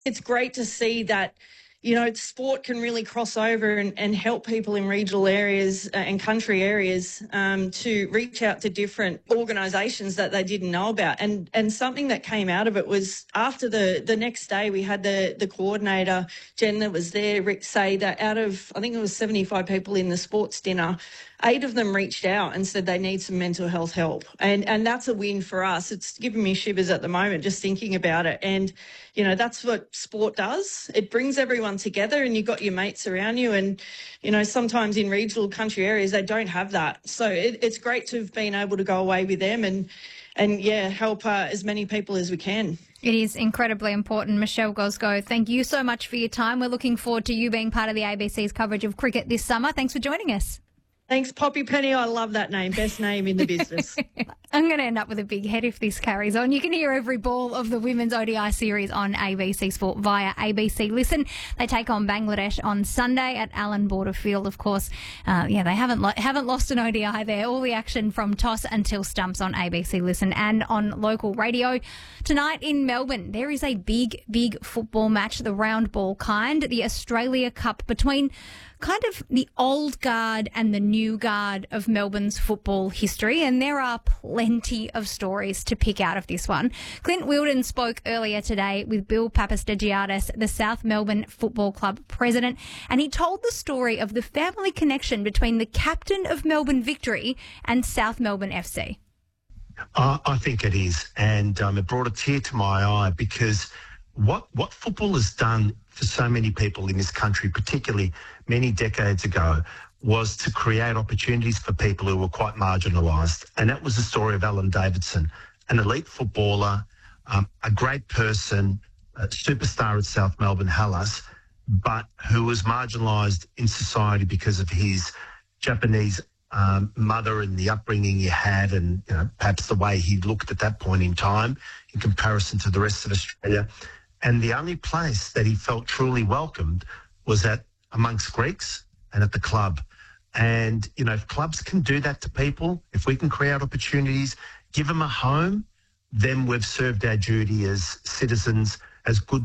it's great to see that, sport can really cross over and help people in regional areas and country areas to reach out to different organisations that they didn't know about. And something that came out of it was after the next day, we had the coordinator, Jen, that was there, say that out of, I think it was 75 people in the sports dinner, 8 of them reached out and said they need some mental health help. And that's a win for us. It's giving me shivers at the moment just thinking about it. And, that's what sport does. It brings everyone together and you've got your mates around you. And, sometimes in regional country areas, they don't have that. So it's great to have been able to go away with them and help as many people as we can. It is incredibly important. Michelle Gosgo, thank you so much for your time. We're looking forward to you being part of the ABC's coverage of cricket this summer. Thanks for joining us. Thanks, Poppy Penny. I love that name. Best name in the business. I'm going to end up with a big head if this carries on. You can hear every ball of the Women's ODI series on ABC Sport via ABC Listen. They take on Bangladesh on Sunday at Allan Border Field, of course. They haven't lost an ODI there. All the action from toss until stumps on ABC Listen and on local radio. Tonight in Melbourne, there is a big, big football match, the round ball kind, the Australia Cup between kind of the old guard and the new guard of Melbourne's football history, and there are plenty of stories to pick out of this one. Clint Wheeldon spoke earlier today with Bill Papastegiadis, the South Melbourne Football Club president, and he told the story of the family connection between the captain of Melbourne Victory and South Melbourne FC. I think it is, and it brought a tear to my eye because what football has done for so many people in this country, particularly many decades ago, was to create opportunities for people who were quite marginalised. And that was the story of Alan Davidson, an elite footballer, a great person, a superstar at South Melbourne Hellas, but who was marginalised in society because of his Japanese mother and the upbringing he had, and perhaps the way he looked at that point in time in comparison to the rest of Australia. And the only place that he felt truly welcomed was amongst Greeks and at the club. And, if clubs can do that to people, if we can create opportunities, give them a home, then we've served our duty as citizens, as good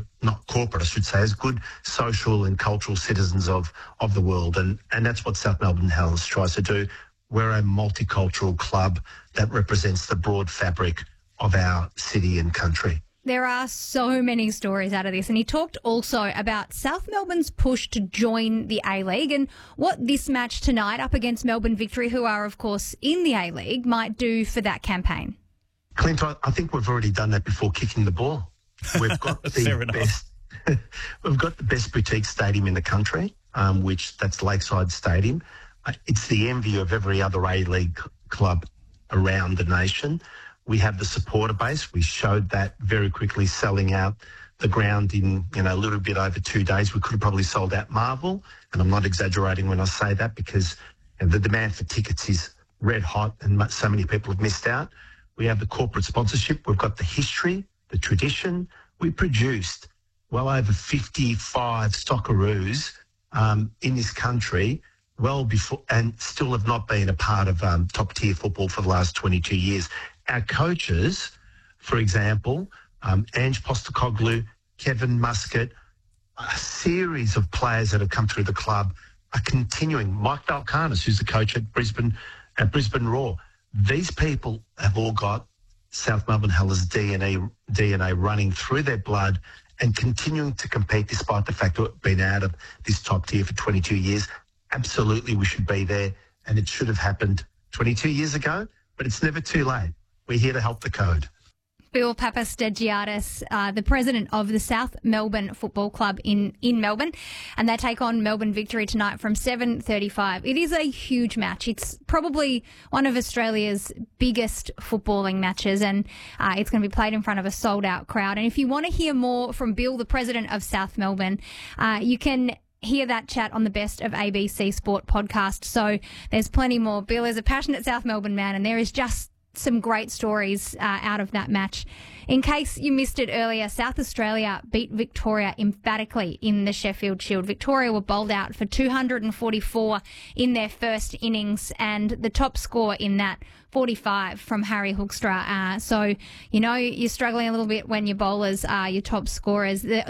as good social and cultural citizens of the world. And that's what South Melbourne Hellas tries to do. We're a multicultural club that represents the broad fabric of our city and country. There are so many stories out of this, and he talked also about South Melbourne's push to join the A-League and what this match tonight up against Melbourne Victory, who are, of course, in the A-League, might do for that campaign. Clint, I think we've already done that before kicking the ball. We've got we've got the best boutique stadium in the country, which that's Lakeside Stadium. It's the envy of every other A-League club around the nation. We have the supporter base. We showed that very quickly, selling out the ground in a little bit over 2 days. We could have probably sold out Marvel, and I'm not exaggerating when I say that because the demand for tickets is red hot and so many people have missed out. We have the corporate sponsorship. We've got the history, the tradition. We produced well over 55 Socceroos in this country well before, and still have not been a part of top-tier football for the last 22 years. Our coaches, for example, Ange Postecoglou, Kevin Muscat, a series of players that have come through the club are continuing. Mike Valkanis, who's the coach at Brisbane Roar. These people have all got South Melbourne Hellas DNA running through their blood and continuing to compete despite the fact that we've been out of this top tier for 22 years. Absolutely, we should be there, and it should have happened 22 years ago, but it's never too late. We're here to help the code. Bill Papastegiadis, the president of the South Melbourne Football Club in Melbourne, and they take on Melbourne Victory tonight from 7:35. It is a huge match. It's probably one of Australia's biggest footballing matches, and it's going to be played in front of a sold-out crowd. And if you want to hear more from Bill, the president of South Melbourne, you can hear that chat on the Best of ABC Sport podcast. So there's plenty more. Bill is a passionate South Melbourne man, and there is just some great stories out of that match. In case you missed it earlier, South Australia beat Victoria emphatically in the Sheffield Shield. Victoria were bowled out for 244 in their first innings, and the top score in that, 45 from Harry Hoekstra. So, you know, you're struggling a little bit when your bowlers are your top scorers.